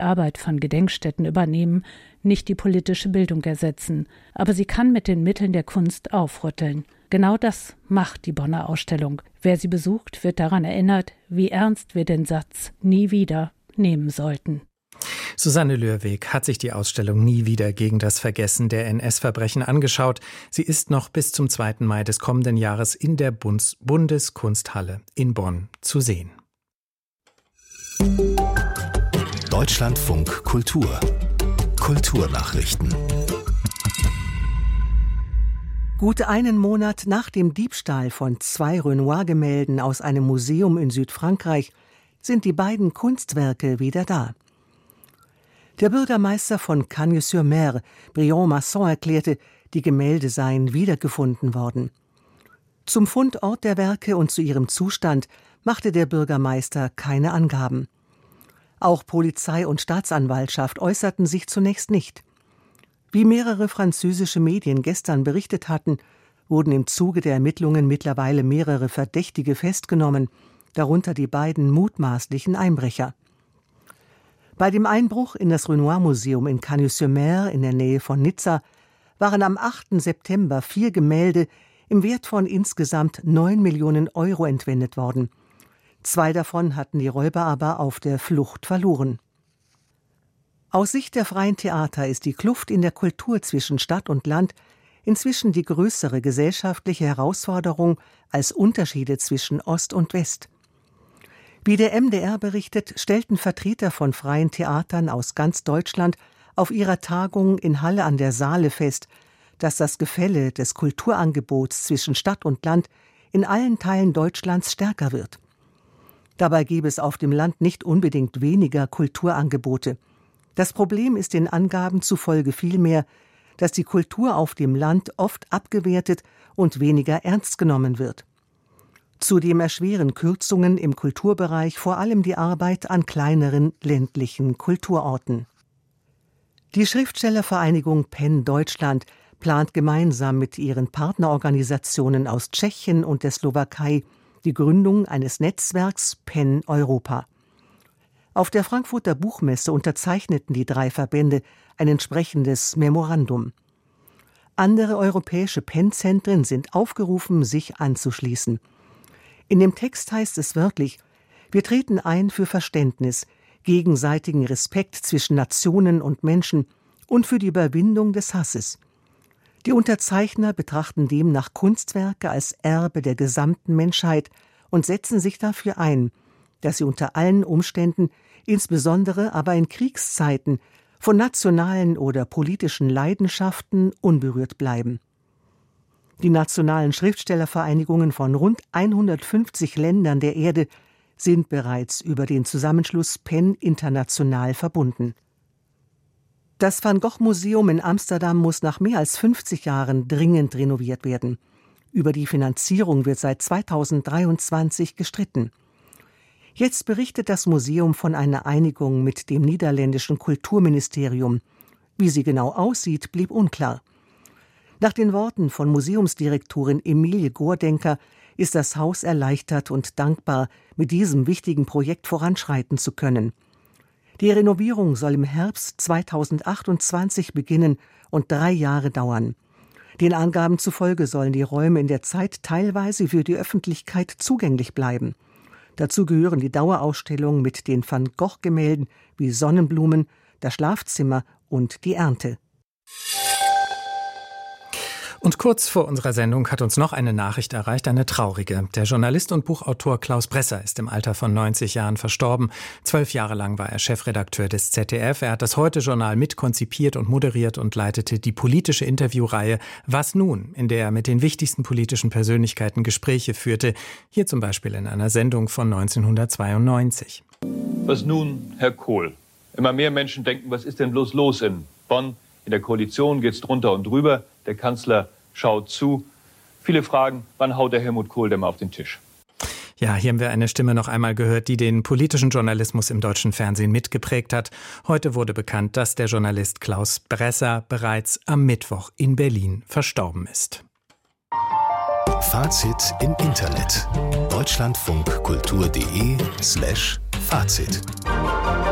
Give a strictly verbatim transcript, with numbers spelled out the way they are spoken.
Arbeit von Gedenkstätten übernehmen, nicht die politische Bildung ersetzen. Aber sie kann mit den Mitteln der Kunst aufrütteln. Genau das macht die Bonner Ausstellung. Wer sie besucht, wird daran erinnert, wie ernst wir den Satz „nie wieder“ nehmen sollten. Susanne Lürweg hat sich die Ausstellung Nie wieder gegen das Vergessen der N S-Verbrechen angeschaut. Sie ist noch bis zum zweiten Mai des kommenden Jahres in der Bundes- Bundeskunsthalle in Bonn zu sehen. Deutschlandfunk Kultur. Kulturnachrichten. Gut einen Monat nach dem Diebstahl von zwei Renoir-Gemälden aus einem Museum in Südfrankreich sind die beiden Kunstwerke wieder da. Der Bürgermeister von Cagnes-sur-Mer, Briand Masson, erklärte, die Gemälde seien wiedergefunden worden. Zum Fundort der Werke und zu ihrem Zustand machte der Bürgermeister keine Angaben. Auch Polizei und Staatsanwaltschaft äußerten sich zunächst nicht. Wie mehrere französische Medien gestern berichtet hatten, wurden im Zuge der Ermittlungen mittlerweile mehrere Verdächtige festgenommen, darunter die beiden mutmaßlichen Einbrecher. Bei dem Einbruch in das Renoir-Museum in Cagnes-sur-Mer in der Nähe von Nizza waren am achten September vier Gemälde im Wert von insgesamt neun Millionen Euro entwendet worden. Zwei davon hatten die Räuber aber auf der Flucht verloren. Aus Sicht der freien Theater ist die Kluft in der Kultur zwischen Stadt und Land inzwischen die größere gesellschaftliche Herausforderung als Unterschiede zwischen Ost und West. Wie der M D R berichtet, stellten Vertreter von freien Theatern aus ganz Deutschland auf ihrer Tagung in Halle an der Saale fest, dass das Gefälle des Kulturangebots zwischen Stadt und Land in allen Teilen Deutschlands stärker wird. Dabei gäbe es auf dem Land nicht unbedingt weniger Kulturangebote. Das Problem ist den Angaben zufolge vielmehr, dass die Kultur auf dem Land oft abgewertet und weniger ernst genommen wird. Zudem erschweren Kürzungen im Kulturbereich vor allem die Arbeit an kleineren ländlichen Kulturorten. Die Schriftstellervereinigung PEN Deutschland plant gemeinsam mit ihren Partnerorganisationen aus Tschechien und der Slowakei die Gründung eines Netzwerks PEN Europa. Auf der Frankfurter Buchmesse unterzeichneten die drei Verbände ein entsprechendes Memorandum. Andere europäische PEN-Zentren sind aufgerufen, sich anzuschließen. In dem Text heißt es wörtlich: Wir treten ein für Verständnis, gegenseitigen Respekt zwischen Nationen und Menschen und für die Überwindung des Hasses. Die Unterzeichner betrachten demnach Kunstwerke als Erbe der gesamten Menschheit und setzen sich dafür ein, dass sie unter allen Umständen, insbesondere aber in Kriegszeiten, von nationalen oder politischen Leidenschaften unberührt bleiben. Die nationalen Schriftstellervereinigungen von rund hundertfünfzig Ländern der Erde sind bereits über den Zusammenschluss PEN international verbunden. Das Van Gogh Museum in Amsterdam muss nach mehr als fünfzig Jahren dringend renoviert werden. Über die Finanzierung wird seit zweitausenddreiundzwanzig gestritten. Jetzt berichtet das Museum von einer Einigung mit dem niederländischen Kulturministerium. Wie sie genau aussieht, blieb unklar. Nach den Worten von Museumsdirektorin Emilie Gordenker ist das Haus erleichtert und dankbar, mit diesem wichtigen Projekt voranschreiten zu können. Die Renovierung soll im Herbst zweitausendachtundzwanzig beginnen und drei Jahre dauern. Den Angaben zufolge sollen die Räume in der Zeit teilweise für die Öffentlichkeit zugänglich bleiben. Dazu gehören die Dauerausstellung mit den Van Gogh-Gemälden wie Sonnenblumen, das Schlafzimmer und die Ernte. Und kurz vor unserer Sendung hat uns noch eine Nachricht erreicht, eine traurige. Der Journalist und Buchautor Klaus Bresser ist im Alter von neunzig Jahren verstorben. Zwölf Jahre lang war er Chefredakteur des Z D F. Er hat das Heute-Journal mitkonzipiert und moderiert und leitete die politische Interviewreihe Was nun?, in der er mit den wichtigsten politischen Persönlichkeiten Gespräche führte. Hier zum Beispiel in einer Sendung von neunzehnhundertzweiundneunzig. Was nun, Herr Kohl? Immer mehr Menschen denken, was ist denn bloß los in Bonn? In der Koalition geht's drunter und drüber. Der Kanzler schaut zu. Viele fragen, wann haut der Helmut Kohl denn mal auf den Tisch? Ja, hier haben wir eine Stimme noch einmal gehört, die den politischen Journalismus im deutschen Fernsehen mitgeprägt hat. Heute wurde bekannt, dass der Journalist Klaus Bresser bereits am Mittwoch in Berlin verstorben ist. Fazit im Internet. deutschlandfunkkultur.de slash Fazit.